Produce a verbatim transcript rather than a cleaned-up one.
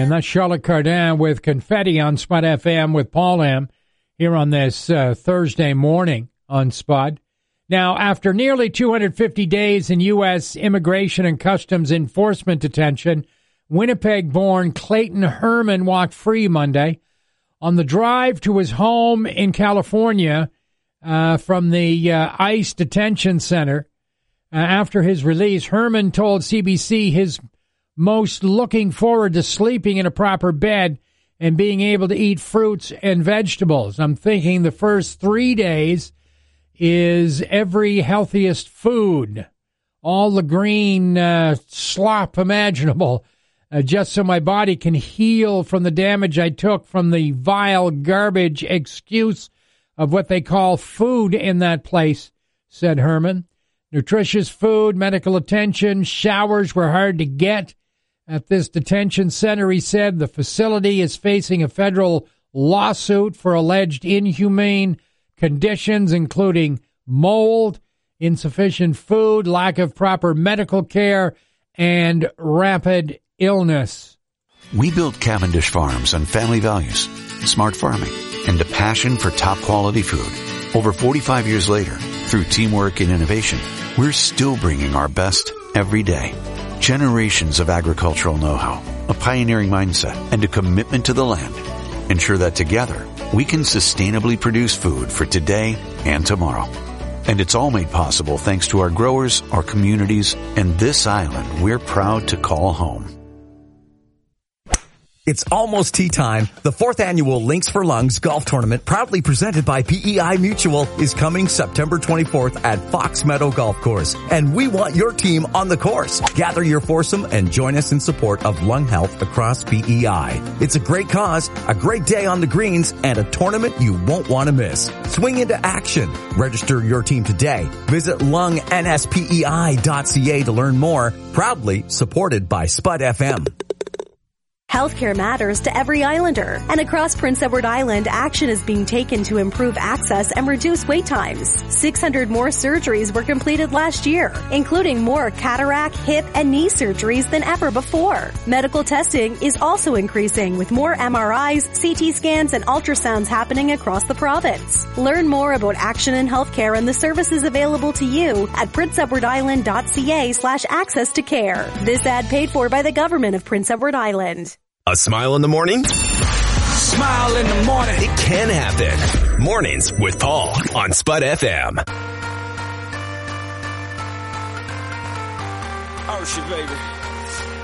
And that's Charlotte Cardin with Confetti on Spud F M with Paul M. here on this uh, Thursday morning on Spud. Now, after nearly two hundred fifty days in U S Immigration and Customs Enforcement detention, Winnipeg-born Clayton Herman walked free Monday. On the drive to his home in California uh, from the uh, ICE detention center, uh, after his release, Herman told C B C his most looking forward to sleeping in a proper bed and being able to eat fruits and vegetables. I'm thinking the first three days is every healthiest food, all the green uh, slop imaginable, uh, just so my body can heal from the damage I took from the vile garbage excuse of what they call food in that place, said Herman. Nutritious food, medical attention, showers were hard to get at this detention center, he said. The facility is facing a federal lawsuit for alleged inhumane conditions, including mold, insufficient food, lack of proper medical care, and rapid illness. We built Cavendish Farms on family values, smart farming, and a passion for top-quality food. Over forty-five years later, through teamwork and innovation, we're still bringing our best every day. Generations of agricultural know-how, a pioneering mindset, and a commitment to the land ensure that together we can sustainably produce food for today and tomorrow. And it's all made possible thanks to our growers, our communities, and this island we're proud to call home. It's almost tea time. The fourth annual Links for Lungs golf tournament, proudly presented by P E I Mutual, is coming September twenty-fourth at Fox Meadow Golf Course. And we want your team on the course. Gather your foursome and join us in support of lung health across P E I. It's a great cause, a great day on the greens, and a tournament you won't want to miss. Swing into action. Register your team today. Visit lung n s p e i dot c a to learn more. Proudly supported by Spud F M. Healthcare matters to every Islander, and across Prince Edward Island, action is being taken to improve access and reduce wait times. six hundred more surgeries were completed last year, including more cataract, hip, and knee surgeries than ever before. Medical testing is also increasing, with more M R Is, C T scans, and ultrasounds happening across the province. Learn more about action in healthcare and the services available to you at prince edward island dot c a slash access to care. This ad paid for by the government of Prince Edward Island. A smile in the morning? Smile in the morning. It can happen. Mornings with Paul on Spud F M. Oh, shit, baby.